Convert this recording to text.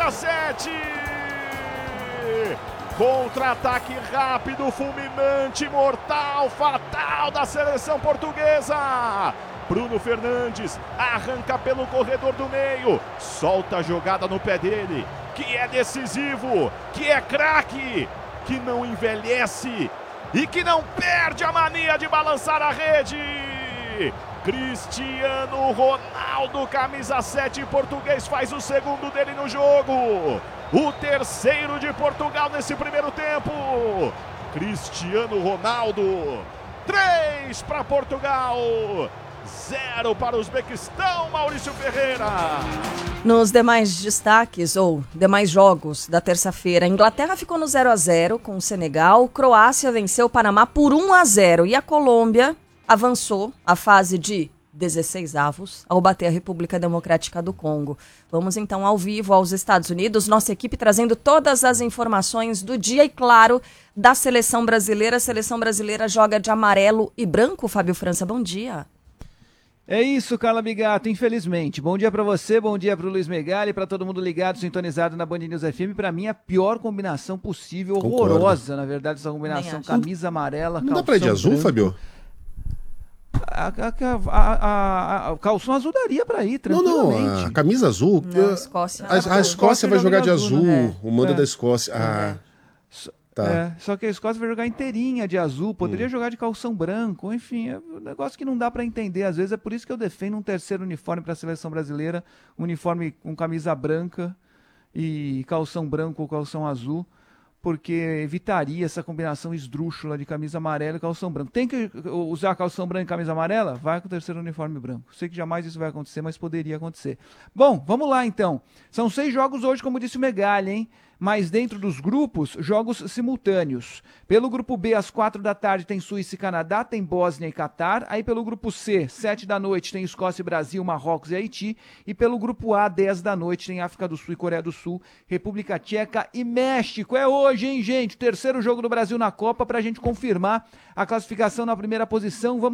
camisa 7. Contra-ataque rápido, fulminante, mortal, fatal da seleção portuguesa. Bruno Fernandes arranca pelo corredor do meio, solta a jogada no pé dele, que é decisivo, que é craque, que não envelhece e que não perde a mania de balançar a rede. Cristiano Ronaldo, camisa 7 português, faz o segundo dele no jogo. O terceiro de Portugal nesse primeiro tempo. Cristiano Ronaldo, 3 para Portugal, 0 para o Uzbequistão, Maurício Ferreira. Nos demais destaques, ou demais jogos da terça-feira, a Inglaterra ficou no 0-0 com o Senegal, Croácia venceu o Panamá por 1-0 e a Colômbia avançou a fase de 16avos ao bater a República Democrática do Congo. Vamos então ao vivo aos Estados Unidos, nossa equipe trazendo todas as informações do dia e, claro, da seleção brasileira. A seleção brasileira joga de amarelo e branco. Fábio França, bom dia. É isso, Carla Bigato, infelizmente. Bom dia para você, bom dia para o Luiz Megali, para todo mundo ligado, sintonizado na Band News FM. Para mim, a pior combinação possível, horrorosa, na verdade, essa combinação camisa amarela, não dá pra ir de azul, branco. Fábio? A calção azul daria pra ir, tranquilamente. Não, a camisa azul. Não, a Escócia vai jogar de azul, né? o mando da Escócia. Tá. Só que a Escócia vai jogar inteirinha de azul, poderia jogar de calção branco, enfim, é um negócio que não dá pra entender. Às vezes é por isso que eu defendo um terceiro uniforme pra seleção brasileira, um uniforme com camisa branca e calção branco ou calção azul, porque evitaria essa combinação esdrúxula de camisa amarela e calção branco. Tem que usar calção branco e camisa amarela? Vai com o terceiro uniforme branco. Sei que jamais isso vai acontecer, mas poderia acontecer. Bom, vamos lá então. São 6 jogos hoje, como disse o Megali, hein? Mas dentro dos grupos, jogos simultâneos. Pelo grupo B, às 4 da tarde, tem Suíça e Canadá, tem Bósnia e Catar. Aí pelo grupo C, 7 da noite, tem Escócia e Brasil, Marrocos e Haiti. E pelo grupo A, 10 da noite, tem África do Sul e Coreia do Sul, República Tcheca e México. É hoje, hein, gente? Terceiro jogo do Brasil na Copa pra gente confirmar a classificação na primeira posição. Vamos